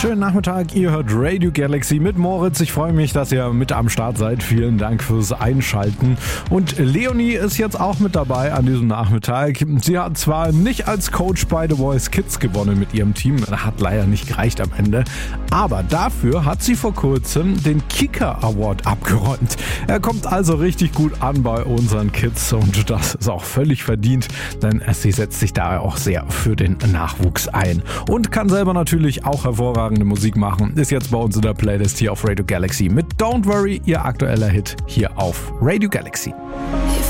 Schönen Nachmittag, ihr hört Radio Galaxy mit Moritz. Ich freue mich, dass ihr mit am Start seid. Vielen Dank fürs Einschalten. Und Leonie ist jetzt auch mit dabei an diesem Nachmittag. Sie hat zwar nicht als Coach bei The Voice Kids gewonnen mit ihrem Team, hat leider nicht gereicht am Ende, aber dafür hat sie vor kurzem den Kicker Award abgeräumt. Er kommt also richtig gut an bei unseren Kids und das ist auch völlig verdient, denn sie setzt sich da auch sehr für den Nachwuchs ein und kann selber natürlich auch hervorragende Musik machen. Ist jetzt bei uns in der Playlist hier auf Radio Galaxy mit Don't Worry, ihr aktueller Hit hier auf Radio Galaxy.